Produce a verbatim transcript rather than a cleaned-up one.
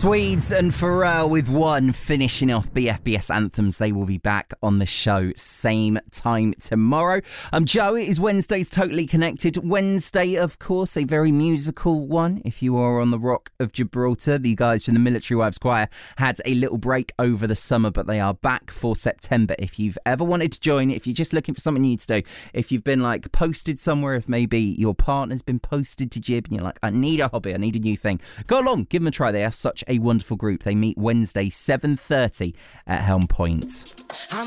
Swedes and Pharrell with One, finishing off B F B S Anthems. They will be back on the show same time tomorrow. I'm Joe. It is Wednesday's Totally Connected Wednesday, of course, a very musical one. If you are on the Rock of Gibraltar, the guys from the Military Wives Choir had a little break over the summer, but they are back for September. If you've ever wanted to join, if you're just looking for something new to do, if you've been like posted somewhere, if maybe your partner's been posted to Gib and you're like, I need a hobby, I need a new thing, go along, give them a try. They are such a wonderful group. They meet Wednesday, seven thirty at Helm Point.